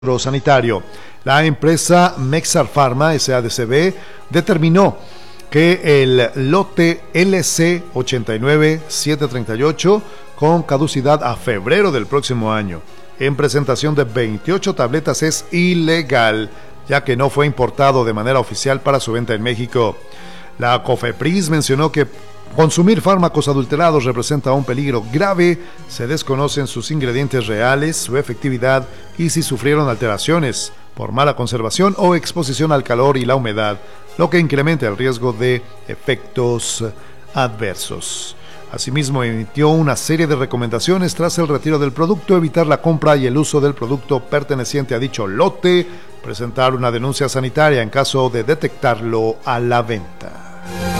sanitario. La empresa Mexar Pharma SADCB determinó que el lote LC 89738, con caducidad a febrero del próximo año, en presentación de 28 tabletas, es ilegal, ya que no fue importado de manera oficial para su venta en México. La COFEPRIS mencionó que consumir fármacos adulterados representa un peligro grave. Se desconocen sus ingredientes reales, su efectividad y si sufrieron alteraciones por mala conservación o exposición al calor y la humedad, lo que incrementa el riesgo de efectos adversos. Asimismo, emitió una serie de recomendaciones tras el retiro del producto: evitar la compra y el uso del producto perteneciente a dicho lote, presentar una denuncia sanitaria en caso de detectarlo a la venta.